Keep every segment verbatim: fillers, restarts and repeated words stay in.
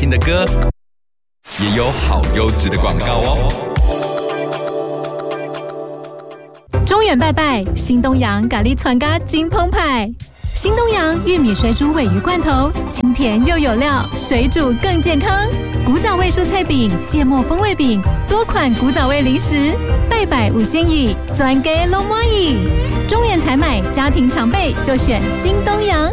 听的歌，也有好优质的广告哦。 中原拜拜，新东阳咖喱串咖金澎湃。新东阳玉米水煮鲔鱼罐头，清甜又有料，水煮更健康。古早味蔬菜饼、芥末风味饼，多款古早味零食，拜拜五仙椅，专给龙妈椅。中原采买，家庭常备就选新东阳。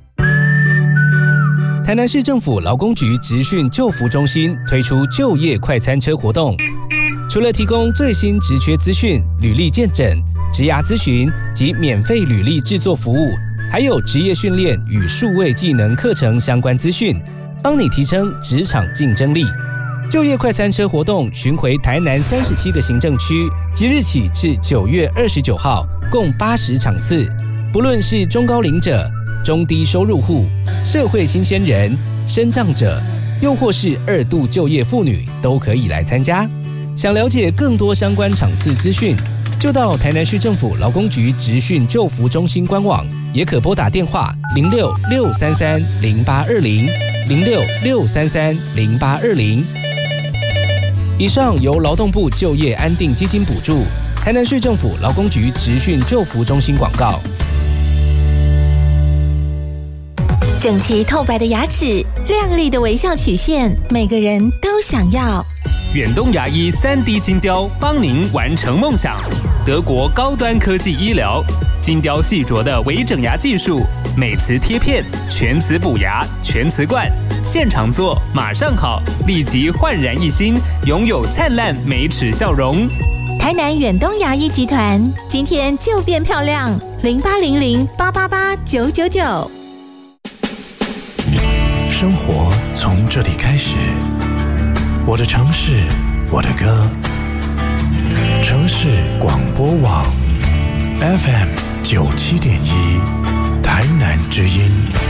台南市政府劳工局职训就服中心推出就业快餐车活动，除了提供最新职缺资讯、履历健诊、职涯咨询及免费履历制作服务，还有职业训练与数位技能课程相关资讯，帮你提升职场竞争力。就业快餐车活动巡回台南三十七个行政区，即日起至九月二十九号，共八十场次。不论是中高龄者、中低收入户、社会新鲜人、身障者，又或是二度就业妇女，都可以来参加。想了解更多相关场次资讯，就到台南市政府劳工局职训就服中心官网，也可拨打电话零六六三三零八二零零六六三三零八二零。以上由劳动部就业安定基金补助，台南市政府劳工局职训就服中心广告。 整齐透白的牙齿，亮丽的微笑曲线，每个人都想要。 远东牙医 三 D 金雕帮您完成梦想。德国高端科技医疗，金雕细琢的微整牙技术，美瓷贴片，全瓷补牙，全瓷冠，现场做马上好，立即焕然一新，拥有灿烂美齿笑容。 台南远东牙医集团，今天就变漂亮，零八零零八八八九九九。 生活从这里开始，我的城市，我的歌。城市广播网 F M 九七点一，台南之音。